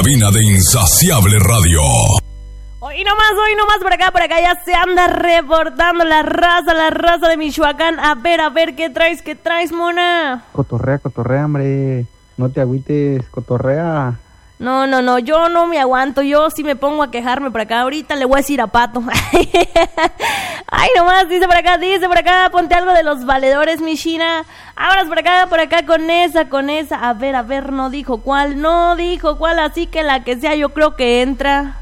Cabina de Insaciable Radio. Hoy nomás por acá ya se anda reportando la raza de Michoacán. A ver, ¿qué traes, mona? Cotorrea, hombre. No te agüites, cotorrea. No, yo no me aguanto, yo sí me pongo a quejarme por acá. Ahorita le voy a decir a Pato. Ay, nomás, dice por acá, ponte algo de los valedores, mi China. Vámonos por acá con esa. A ver, no dijo cuál, así que la que sea yo creo que entra.